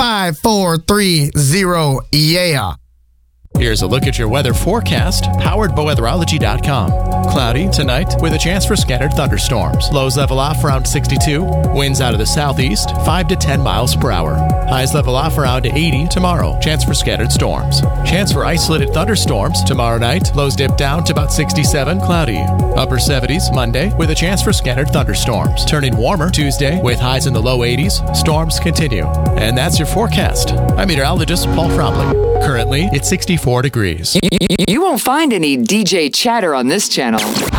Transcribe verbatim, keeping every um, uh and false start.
five four three zero, yeah. Here's a look at your weather forecast, powered by weatherology dot com. Cloudy tonight with a chance for scattered thunderstorms. Lows level off around sixty-two. Winds out of the southeast, five to ten miles per hour. Highs level off around eighty tomorrow. Chance for scattered storms. Chance for isolated thunderstorms tomorrow night. Lows dip down to about sixty-seven. Cloudy. Upper seventies Monday with a chance for scattered thunderstorms. Turning warmer Tuesday with highs in the low eighties. Storms continue. And that's your forecast. I'm meteorologist Paul Trombley. Currently, it's sixty-four degrees. You won't find any D J chatter on this channel.